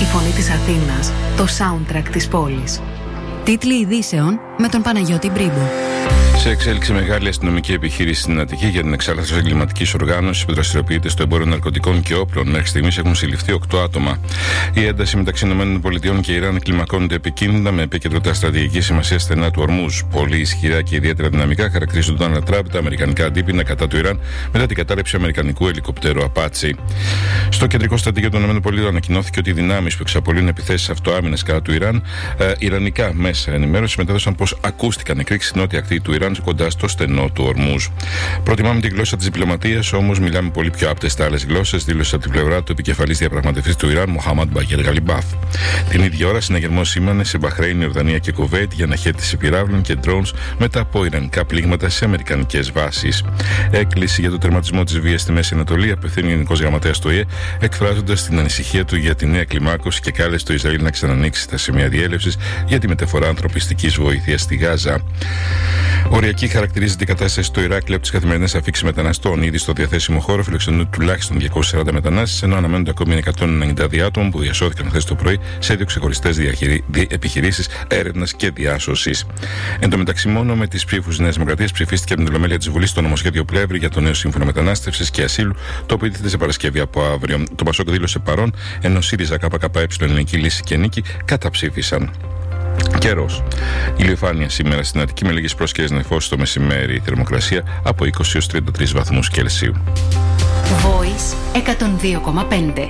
φωνή της Αθήνας, το soundtrack της πόλης. Τίτλοι ειδήσεων με τον Παναγιώτη Μπρίμπο. Σε εξέλιξη μεγάλη αστυνομική επιχείρηση στην Αττική για την εξάρτηση της εγκληματικής οργάνωσης που δραστηριοποιείται στο εμπόριο ναρκωτικών και όπλων. Μέχρι στιγμής έχουν συλληφθεί 8 άτομα. Η ένταση μεταξύ ΗΠΑ και Ιράν κλιμακώνεται επικίνδυνα με επίκεντρο τα στρατηγική σημασία στενά του Ορμούζ. Πολύ ισχυρά και ιδιαίτερα δυναμικά χαρακτηρίζουν τον Ντόναλντ Τραμπ τα αμερικανικά αντίπεινα κατά του Ιράν μετά την κατάρρευση αμερικανικού ελικοπτέρου Απάτσι. Στο κεντρικό στρατηγείο των ΗΠΑ ανακοινώθηκε ότι οι δυνάμεις που εξαπολύουν επιθέσεις αυτοάμυνας κατά του Ιράν, ιρανικά μέσα ενημέρωση μετέδωσαν πως ακούστηκαν εκρήξεις στη νότια ακτή του Ιράν κοντά στο στενό του Ορμούζ. Προτιμάμε τη γλώσσα της διπλωματίας, όμως μιλάμε πολύ πιο άπτες στα άλλες γλώσσες, δήλωσε από την πλευρά του επικεφαλής διαπραγματευτής του Ιράν, Μοχάμαντ Μπαγέρ Γαλιμπάφ. Την ίδια ώρα, συναγερμός σήμανε σε Μπαχρέιν, Ιορδανία και Κουβέιτ για αναχέτηση πυράβλων και drones μετά από ιρανικά πλήγματα σε αμερικανικές βάσεις. Έκκληση για το τερματισμό της βίας στη Μέση Ανατολή απευθύνει ο Γενικός Γραμματέας του ΟΗΕ, εκφράζοντας την ανησυχία του για τη νέα κλιμάκωση και κάλεσε το Ισραήλ να ξανανοίξει τα σημεία διέλευσης για τη μεταφορά ανθρωπιστικής βοήθειας στη Γάζα. Οριακή χαρακτηρίζεται η κατάσταση στο Ηράκλειο από τις καθημερινές αφήξεις μεταναστών. Ήδη στο διαθέσιμο χώρο φιλοξενούνται τουλάχιστον 240 μετανάστες, ενώ αναμένονται ακόμη 192 άτομα που διασώθηκαν χθες το πρωί σε 2 ξεχωριστές επιχειρήσεις έρευνας και διάσωσης. Εν τω μεταξύ, μόνο με τις ψήφους της Νέας Δημοκρατίας ψηφίστηκε από την Ολομέλεια της Βουλής το νομοσχέδιο Πλεύρη για το νέο σύμφωνο μετανάστευσης και ασύλου, το οποίο τίθεται σε Παρασκευή από αύριο. Το Πασόκ δήλωσε παρόν, ενώ ΣΥΡΙΖΑ, ΚΚΕ, Ελληνική Λύση και Νίκη καταψήφισαν. Καιρός. Ηλιοφάνεια σήμερα στην Αττική με λίγες πρόσκαιρες νεφώσεις το μεσημέρι. Η θερμοκρασία από 20 έως 33 βαθμούς Κελσίου. Voice 102,5.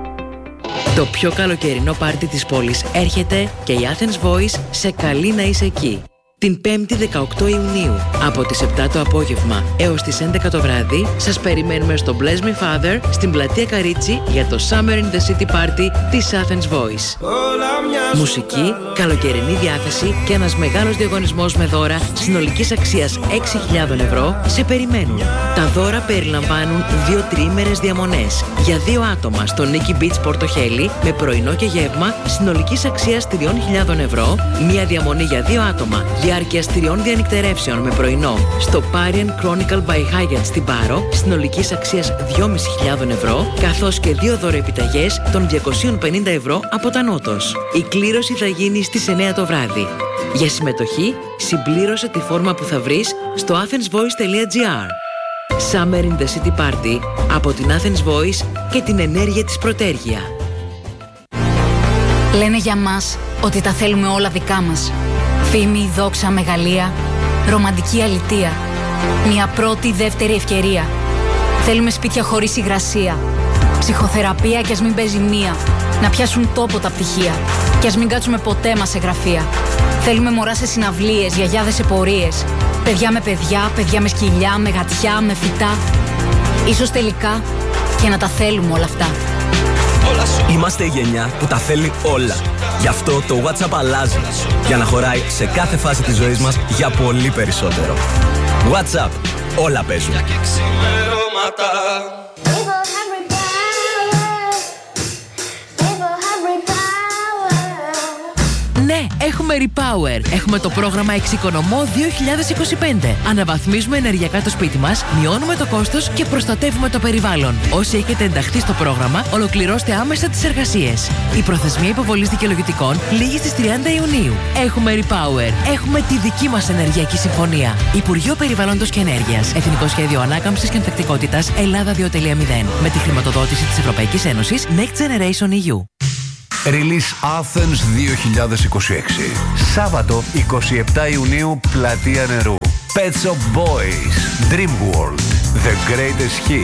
Το πιο καλοκαιρινό πάρτι της πόλης έρχεται και η Athens Voice σε καλεί να είσαι εκεί. Την 5η 18 Ιουνίου, από τις 7 το απόγευμα έως τις 11 το βράδυ, σας περιμένουμε στο Bless Me Father στην πλατεία Καρίτσι για το Summer in the City Party της Athens Voice. Μουσική, καλοκαιρινή διάθεση και ένας μεγάλος διαγωνισμός με δώρα συνολικής αξίας 6.000 ευρώ σε περιμένουν. Τα δώρα περιλαμβάνουν 2 τριήμερες διαμονές για 2 άτομα στο Nikki Beach Πορτοχέλη με πρωινό και γεύμα συνολικής αξίας 3.000 ευρώ, μία διαμονή για 2 άτομα διάρκειας 3 διανυκτερεύσεων με πρωινό στο Parian Chronicle by Hyatt στην Πάρο συνολικής αξίας 2.500 ευρώ, καθώς και 2 δωροεπιταγές των 250 ευρώ από τα Νότος. Η κλήρωση θα γίνει στις 9 το βράδυ. Για συμμετοχή, συμπλήρωσε τη φόρμα που θα βρεις στο athensvoice.gr. Summer in the City Party από την Athens Voice και την ενέργεια της Πρωτέργεια. Λένε για μας ότι τα θέλουμε όλα δικά μας. Φήμη, δόξα, μεγαλεία, ρομαντική αλητεία. Μια πρώτη, δεύτερη ευκαιρία. Θέλουμε σπίτια χωρίς υγρασία. Ψυχοθεραπεία κι ας μην παίζει μία. Να πιάσουν τόπο τα πτυχία. Κι ας μην κάτσουμε ποτέ μας σε γραφεία. Θέλουμε μωρά σε συναυλίες, γιαγιάδες σε πορείες. Παιδιά με παιδιά, παιδιά με σκυλιά, με γατιά, με φυτά. Ίσως τελικά και να τα θέλουμε όλα αυτά. Είμαστε η γενιά που τα θέλει όλα. Γι' αυτό το WhatsApp αλλάζει. Για να χωράει σε κάθε φάση της ζωής μας για πολύ περισσότερο. WhatsApp. Όλα παίζουν. Ναι, έχουμε Repower. Έχουμε το πρόγραμμα Εξοικονομώ 2025. Αναβαθμίζουμε ενεργειακά το σπίτι μας, μειώνουμε το κόστος και προστατεύουμε το περιβάλλον. Όσοι έχετε ενταχθεί στο πρόγραμμα, ολοκληρώστε άμεσα τις εργασίες. Η προθεσμία υποβολής δικαιολογητικών λήγει στις 30 Ιουνίου. Έχουμε Repower. Έχουμε τη δική μας ενεργειακή συμφωνία. Υπουργείο Περιβάλλοντος και Ενέργειας. Εθνικό Σχέδιο Ανάκαμψης και Ανθεκτικότητας Ελλάδα 2.0. Με τη χρηματοδότηση της Ευρωπαϊκής Ένωσης Next Generation EU. Release Athens 2026. Σάββατο 27 Ιουνίου, Πλατεία Νερού. Pet Shop Boys, Dream World, The Greatest Hits,